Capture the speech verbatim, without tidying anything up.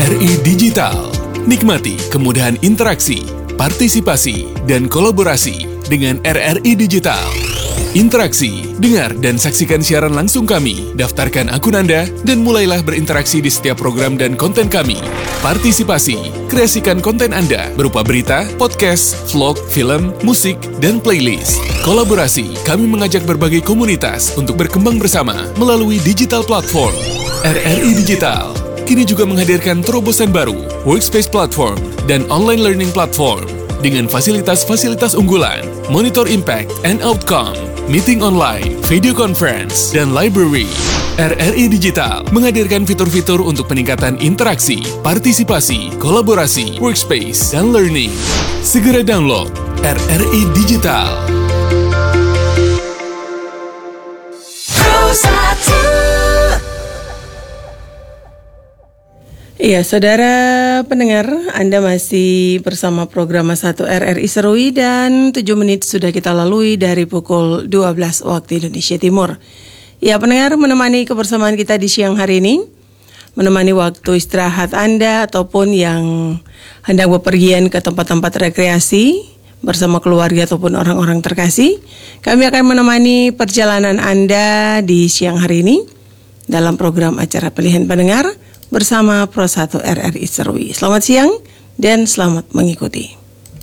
R I Digital. Nikmati kemudahan interaksi, partisipasi, dan kolaborasi dengan R R I Digital. Interaksi, dengar dan saksikan siaran langsung kami, daftarkan akun Anda, dan mulailah berinteraksi di setiap program dan konten kami. Partisipasi, kreasikan konten Anda berupa berita, podcast, vlog, film, musik, dan playlist. Kolaborasi, kami mengajak berbagai komunitas untuk berkembang bersama melalui digital platform. R R I Digital kini juga menghadirkan terobosan baru, workspace platform, dan online learning platform dengan fasilitas-fasilitas unggulan, monitor impact and outcome, meeting online, video conference, dan library. R R I Digital menghadirkan fitur-fitur untuk peningkatan interaksi, partisipasi, kolaborasi, workspace, dan learning. Segera download R R I Digital. Iya, saudara pendengar, Anda masih bersama program satu R R I Serui dan tujuh menit sudah kita lalui dari pukul dua belas waktu Indonesia Timur. Ya, pendengar, menemani kebersamaan kita di siang hari ini, menemani waktu istirahat Anda ataupun yang hendak bepergian ke tempat-tempat rekreasi bersama keluarga ataupun orang-orang terkasih, kami akan menemani perjalanan Anda di siang hari ini dalam program acara pilihan pendengar bersama Pro satu R R I Serui. Selamat siang dan selamat mengikuti.